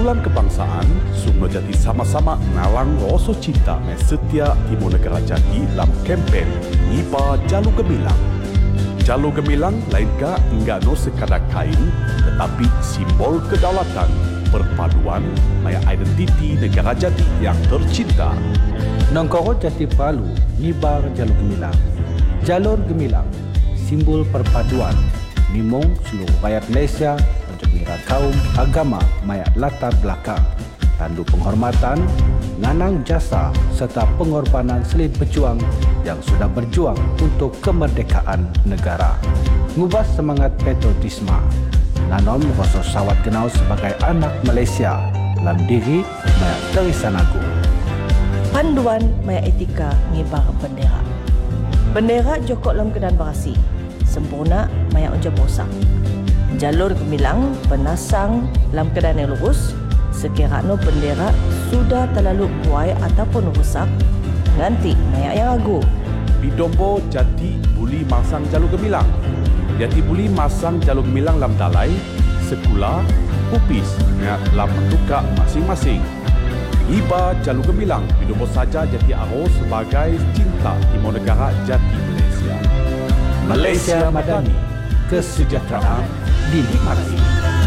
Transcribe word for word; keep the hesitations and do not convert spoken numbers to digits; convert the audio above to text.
Bulan Kebangsaan, semua jati sama-sama ngalang rasa cinta me setia Timur Negara Jati dalam kempen Ngiba Jalur Gemilang. Jalur Gemilang lain ka enggak no sekadar kain, tetapi simbol kedaulatan, perpaduan, maya identiti negara Jati yang tercinta. Nongkoro Jati Palu, Ngibar Jalur Gemilang. Jalur Gemilang, simbol perpaduan, nimong seluruh rakyat Malaysia untuk kira kaum, agama, maya latar belakang, tandu penghormatan, nganang jasa serta pengorbanan selit pejuang yang sudah berjuang untuk kemerdekaan negara. Ngubah semangat patriotisme, nanom rasa sawat kenal sebagai anak Malaysia dalam diri maya Terisan Agung. Panduan maya etika ngibar bendera. Bendera jokok dalam keadaan berasi, sempurna maya unja bosak. Jalur Gemilang penasang dalam keadaan yang lurus, sekiranya bendera sudah terlalu buai ataupun rusak, nganti maya yang agu. Bidombo Jati buli masang Jalur Gemilang. Jati buli masang Jalur Gemilang dalam dalai, sekula, upis, maya dalam tukak masing-masing. Iba Jalur Gemilang, Bidombo saja Jati Aro sebagai cinta Timur Negara Jati Malaysia. Malaysia Madani, kesejahteraan dinikmati.